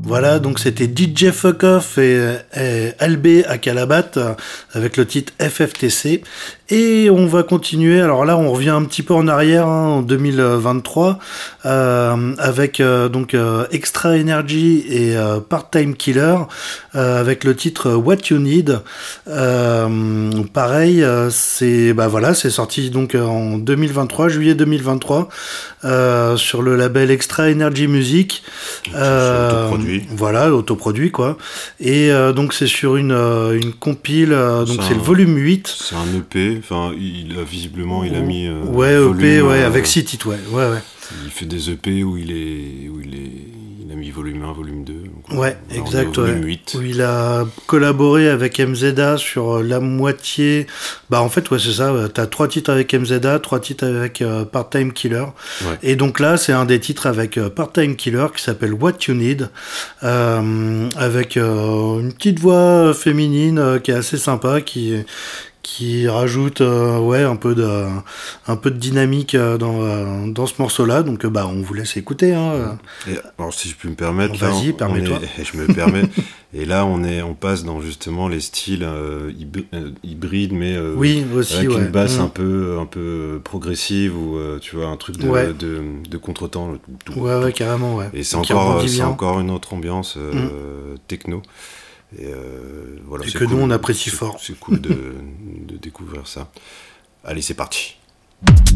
Voilà, donc c'était DJ Fuck Off et LB à Calabat avec le titre FFTC. Et on va continuer, alors là on revient un petit peu en arrière, en 2023, avec donc Extra Energy et Part-Time Killer, avec le titre What You Need. Pareil, c'est sorti donc en 2023, juillet 2023, sur le label Extra Energy Music. Autoproduit. Voilà, autoproduit quoi. Et donc c'est sur une compile, donc c'est le volume 8. C'est un EP, enfin il a mis volume, EP, avec 6 titres, ouais. Il fait des EP où il a mis volume 1, volume 2. Donc ouais, exact, volume 8. Où il a collaboré avec MZA sur la moitié. Bah en fait, ouais, c'est ça, t'as 3 titres avec MZA, 3 titres avec Part-Time Killer. Ouais. Et donc là, c'est un des titres avec Part-Time Killer qui s'appelle What You Need, avec une petite voix féminine qui est assez sympa, qui rajoute un peu de dynamique dans ce morceau-là. Donc on vous laisse écouter. Hein. Et, alors si je peux me permettre, vas-y, permets-toi. Je me permets. Et là, on passe dans justement les styles hybrides, mais oui, aussi, avec une basse un peu progressive ou tu vois un truc de contretemps. Ouais, carrément, ouais. Et c'est encore une autre ambiance techno. Et voilà, et que cool. Nous on apprécie fort. C'est cool de découvrir ça. Allez, c'est parti.